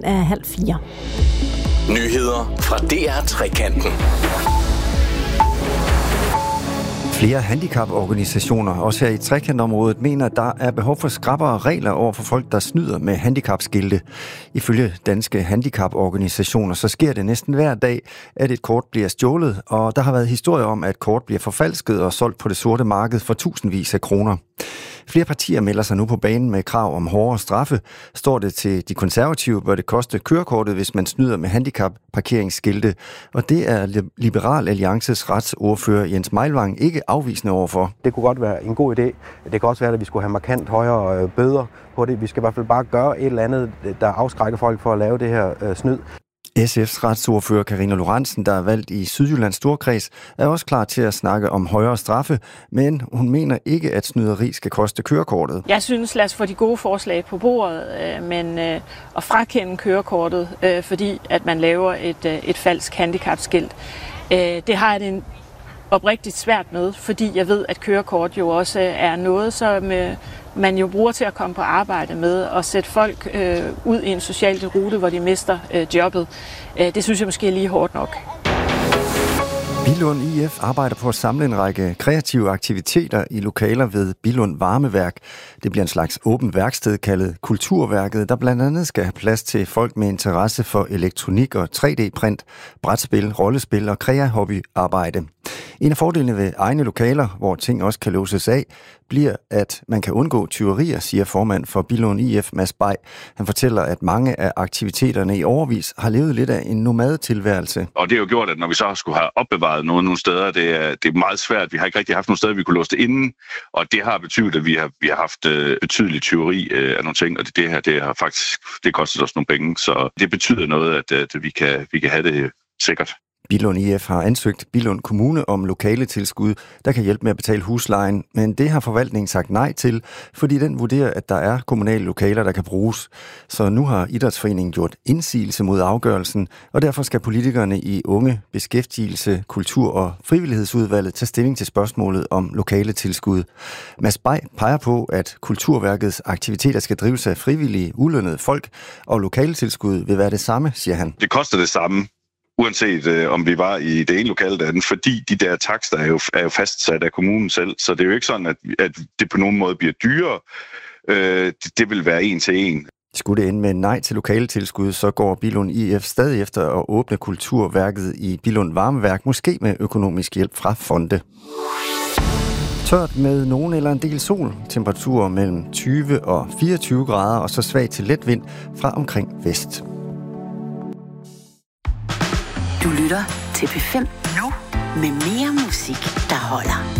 er 3:30. Nyheder fra DR Trekanten. Flere handicaporganisationer, også her i trekantområdet, mener, at der er behov for skrappere regler over for folk, der snyder med handicapskilte. Ifølge danske handicaporganisationer, så sker det næsten hver dag, at et kort bliver stjålet, og der har været historier om, at kort bliver forfalsket og solgt på det sorte marked for tusindvis af kroner. Flere partier melder sig nu på banen med krav om hårdere straffe. Står det til de konservative, bør det koste kørekortet, hvis man snyder med handicapparkeringsskilte. Og det er Liberal Alliances retsordfører Jens Meilvang ikke afvisende overfor. Det kunne godt være en god idé. Det kan også være, at vi skulle have markant højere bøder på det. Vi skal i hvert fald bare gøre et eller andet, der afskrækker folk for at lave det her snyd. SF's retsordfører Karina Lorentzen, der er valgt i Sydjyllands Storkreds, er også klar til at snakke om højere straffe, men hun mener ikke, at snyderi skal koste kørekortet. Jeg synes, lad os få de gode forslag på bordet, men at frakende kørekortet, fordi at man laver et falsk handicapskilt, det har jeg det oprigtigt svært med, fordi jeg ved, at kørekort jo også er noget, som man jo bruger til at komme på arbejde med og sætte folk ud i en social rute, hvor de mister jobbet. Det synes jeg måske er lige hårdt nok. Billund IF arbejder på at samle en række kreative aktiviteter i lokaler ved Billund Varmeværk. Det bliver en slags åbent værksted kaldet Kulturværket, der blandt andet skal have plads til folk med interesse for elektronik og 3D-print, brætspil, rollespil og krea-hobbyarbejde. En af fordelene ved egne lokaler, hvor ting også kan låses af, bliver, at man kan undgå tyverier, siger formand for Billund IF, Mads Bay. Han fortæller, at mange af aktiviteterne i årevis har levet lidt af en nomadetilværelse. Og det har jo gjort, at når vi så skulle have opbevaret nogle steder, det er meget svært. Vi har ikke rigtig haft nogle steder, vi kunne låse det inden, og det har betydet, at vi har haft betydelig tyveri af nogle ting, og det her, det har faktisk kostet os nogle penge, så det betyder noget, at vi kan have det sikkert. Billund IF har ansøgt Billund Kommune om lokale tilskud, der kan hjælpe med at betale huslejen, men det har forvaltningen sagt nej til, fordi den vurderer, at der er kommunale lokaler, der kan bruges. Så nu har Idrætsforeningen gjort indsigelse mod afgørelsen, og derfor skal politikerne i Unge, Beskæftigelse, Kultur- og Frivillighedsudvalget tage stilling til spørgsmålet om lokale tilskud. Mads Bay peger på, at Kulturværkets aktiviteter skal drives af frivillige, ulønnede folk, og lokale tilskud vil være det samme, siger han. Det koster det samme, uanset om vi var i det ene lokale eller andet, fordi de der takster er jo fastsat af kommunen selv, så det er jo ikke sådan, at det på nogen måde bliver dyrere. Det vil være en til en. Skulle det ende med nej til lokale tilskud, så går Billund IF stadig efter at åbne Kulturværket i Billund Varmeværk, måske med økonomisk hjælp fra fonde. Tørt med nogen eller en del sol. Temperaturer mellem 20 og 24 grader, og så svag til let vind fra omkring vest. Du lytter til P5 nu med mere musik, der holder.